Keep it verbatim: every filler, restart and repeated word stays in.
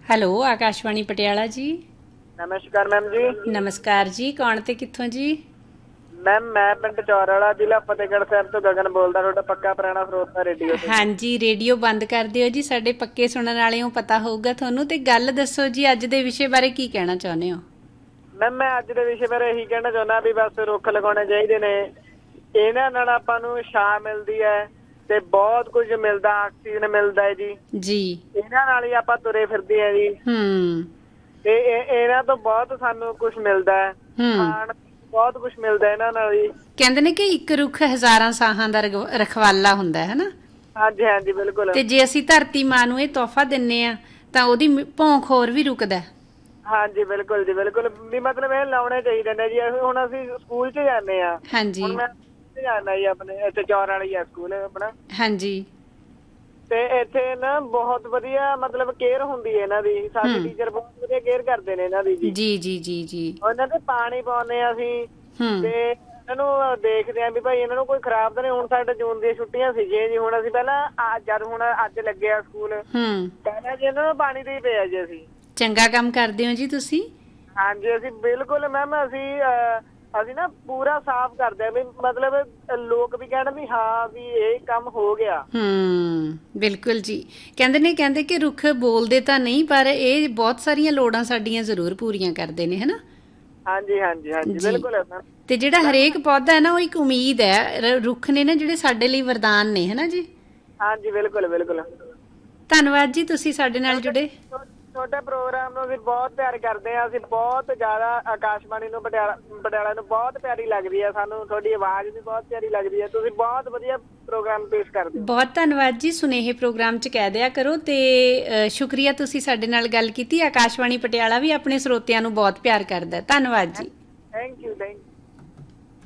Hello Akashvani Patiala ਜੀ। ਨਮਸਕਾਰ ma'am ਜੀ। ਨਮਸਕਾਰ ਜੀ, ਕੌਣ ਤੇ ਕਿੱਥੋਂ ਜੀ? ਮੈਮ ਮੈਂ ਪਿੰਡ ਚੌਰਾਲਾ, ਜ਼ਿਲ੍ਹਾ ਫਤਿਹਗੜ੍ਹ ਸਾਹਿਬ ਤੋਂ ਗਗਨ ਬੋਲਦਾ, ਤੁਹਾਡਾ ਪੱਕਾ ਪੁਰਾਣਾ ਸਰੋਤਾ ਰੇਡੀਓ ਤੋਂ। ਹਾਂਜੀ, ਰੇਡੀਓ ਬੰਦ ਕਰ ਦਿਓ ਜੀ, ਸਾਡੇ ਪੱਕੇ ਸੁਣਨ ਵਾਲਿਆਂ ਪਤਾ ਹੋਊਗਾ ਤੁਹਾਨੂੰ। ਤੇ ਗੱਲ ਦੱਸੋ ਜੀ, ਅੱਜ ਦੇ ਵਿਸ਼ੇ ਬਾਰੇ ਕੀ ਕਹਿਣਾ ਚਾਹੁੰਦੇ ਹੋ? ਮੈਮ ਮੈਂ ਅੱਜ ਦੇ ਵਿਸ਼ੇ ਬਾਰੇ ਇਹੀ ਕਹਿਣਾ ਚਾਹੁੰਦਾ ਵੀ ਬਸ ਰੁੱਖ ਲਗਾਉਣੇ ਚਾਹੀਦੇ ਨੇ। ਇਹਨਾਂ ਨਾਲ ਆਪਾਂ ਨੂੰ ਛਾਂ ਮਿਲਦੀ ਹੈ ਤੇ ਬਹੁਤ ਕੁਝ ਮਿਲਦਾ, ਆਕਸੀਜਨ ਮਿਲਦਾ ਹੈ ਜੀ। ਜੀ ਇਹਨਾਂ ਨਾਲ ਹੀ ਆਪਾਂ ਤੁਰੇ ਫਿਰਦੇ ਆ ਜੀ। ਹੂੰ ਤੇ ਇਹਨਾਂ ਤੋਂ ਬਹੁਤ ਸਾਨੂੰ ਕੁਝ ਮਿਲਦਾ ਹੈ, ਖਾਣ ਬਹੁਤ ਕੁਝ ਮਿਲਦਾ ਇਹਨਾਂ ਨਾਲ ਜੀ। ਕਹਿੰਦੇ ਨੇ ਕਿ ਇੱਕ ਰੁੱਖ ਹਜ਼ਾਰਾਂ ਸਾਹਾਂ ਦਾ ਰਖਵਾਲਾ ਹੁੰਦਾ ਹੈ ਨਾ। ਹਾਂਜੀ ਹਾਂਜੀ ਬਿਲਕੁਲ। ਤੇ ਜੇ ਅਸੀਂ ਧਰਤੀ ਮਾਂ ਨੂੰ ਇਹ ਤੋਹਫਾ ਦਿੰਨੇ ਆ ਤਾਂ ਉਹਦੀ ਭੌਂਕ ਹੋਰ ਵੀ ਰੁਕਦਾ। ਹਾਂਜੀ ਬਿਲਕੁਲ ਜੀ ਬਿਲਕੁਲ, ਵੀ ਮਤਲਬ ਇਹ ਲਾਉਣੇ ਚਾਹੀਦੇ ਨੇ ਜੀ। ਹੁਣ ਅਸੀਂ ਸਕੂਲ ਚ ਜਾਂਦੇ ਆ। ਹਾਂਜੀ ਹੁਣ ਮੈਂ ਜਾਣਾ ਜੀ, ਆਪਣੇ ਇੱਥੇ ਚੌਰ ਵਾਲੀ ਆ ਸਕੂਲ ਆਪਣਾ। ਹਾਂਜੀ ਤੇ ਇੱਥੇ ਨਾ ਬਹੁਤ ਵਧੀਆ ਮਤਲਬ ਕੇਅਰ ਹੁੰਦੀ ਹੈ ਇਹਨਾਂ ਦੀ। ਸਾਡੇ ਟੀਚਰ ਬਹੁਤ ਵਧੀਆ ਕੇਅਰ ਕਰਦੇ ਨੇ ਇਹਨਾਂ ਦੀ ਜੀ। ਜੀ ਜੀ ਜੀ ਜੀ ਉਹਨਾਂ ਤੇ ਪਾਣੀ ਪਾਉਂਦੇ ਆ ਅਸੀਂ ਤੇ ਇਹਨਾਂ ਨੂੰ ਦੇਖਦੇ ਆ ਵੀ ਭਾਈ ਇਹਨਾਂ ਨੂੰ ਕੋਈ ਖਰਾਬ ਤਾਂ ਨਹੀਂ। ਹੁਣ ਸਾਡੇ ਜੂਨ ਦੀਆਂ ਛੁੱਟੀਆਂ ਸੀਗੀਆਂ ਜੀ। ਹੁਣ ਅਸੀਂ ਪਹਿਲਾਂ ਜਦ ਹੁਣ ਅੱਜ ਲੱਗਿਆ ਸਕੂਲ, ਪਹਿਲਾਂ ਜੀ ਇਹਨਾਂ ਨੂੰ ਪਾਣੀ ਦੇ ਹੀ ਪਿਆ ਜੀ। ਅਸੀਂ ਚੰਗਾ ਕੰਮ ਕਰਦੇ ਹੋ ਜੀ ਤੁਸੀਂ। ਹਾਂਜੀ ਅਸੀਂ ਬਿਲਕੁਲ ਮੈਮ, ਅਸੀਂ ਅਸੀਂ ਨਾ ਪੂਰਾ ਸਾਫ਼ ਕਰਦੇ ਆ ਵੀ ਮਤਲਬ ਲੋਕ ਵੀ ਕਹਿਣ ਵੀ ਹਾਂ ਵੀ ਇਹ ਕੰਮ ਹੋ ਗਿਆ। ਹੂੰ ਬਿਲਕੁਲ ਜੀ। ਕਹਿੰਦੇ ਨੇ ਕਹਿੰਦੇ ਕਿ ਰੁੱਖ ਬੋਲਦੇ ਤਾਂ ਨਹੀਂ ਪਰ ਇਹ ਬਹੁਤ ਸਾਰੀਆਂ ਲੋੜਾਂ ਸਾਡੀਆਂ ਜ਼ਰੂਰ ਪੂਰੀਆਂ ਕਰਦੇ ਨੇ, ਹਨਾ। ਹਾਂਜੀ ਹਾਂਜੀ ਹਾਂਜੀ ਬਿਲਕੁਲ। ਤੇ ਜਿਹੜਾ ਹਰੇਕ ਪੌਦਾ ਹੈ ਨਾ ਉਹ ਇੱਕ ਉਮੀਦ ਹੈ। ਰੁੱਖ ਨੇ ਨਾ ਜਿਹੜੇ ਸਾਡੇ ਲਈ ਵਰਦਾਨ ਨੇ, ਹਨਾ ਜੀ। ਹਾਂਜੀ ਬਿਲਕੁਲ ਬਿਲਕੁਲ। ਧੰਨਵਾਦ ਜੀ, ਤੁਸੀਂ ਸਾਡੇ ਨਾਲ ਜੁੜੇ। ਤੁਹਾਡੇ ਪ੍ਰੋਗਰਾਮ ਨੂੰ ਅਸੀਂ ਬਹੁਤ ਪਿਆਰ ਕਰਦੇ ਹਾਂ। ਅਸੀਂ ਬਹੁਤ ਜ਼ਿਆਦਾ ਆਕਾਸ਼ਵਾਣੀ ਨੂੰ ਪਟਿਆਲਾ ਪਟਿਆਲਾ ਨੂੰ ਬਹੁਤ ਪਿਆਰੀ ਲੱਗਦੀ ਹੈ। ਸਾਨੂੰ ਤੁਹਾਡੀ ਆਵਾਜ਼ ਵੀ ਬਹੁਤ ਪਿਆਰੀ ਲੱਗਦੀ ਹੈ। ਤੁਸੀਂ ਬਹੁਤ ਵਧੀਆ ਪ੍ਰੋਗਰਾਮ ਪੇਸ਼ ਕਰਦੇ ਹੋ। ਬਹੁਤ ਧੰਨਵਾਦ ਜੀ। ਸੁਨੇਹੇ ਪ੍ਰੋਗਰਾਮ 'ਚ ਕਹਿ ਦਿਆ ਕਰੋ। ਤੇ ਸ਼ੁਕਰੀਆ ਤੁਸੀਂ ਸਾਡੇ ਨਾਲ ਗੱਲ ਕੀਤੀ। ਆਕਾਸ਼ਵਾਣੀ ਪਟਿਆਲਾ ਵੀ ਆਪਣੇ ਸਰੋਤਿਆਂ ਨੂੰ ਬਹੁਤ ਪਿਆਰ ਕਰਦਾ। ਧੰਨਵਾਦ ਜੀ। Thank you thank you.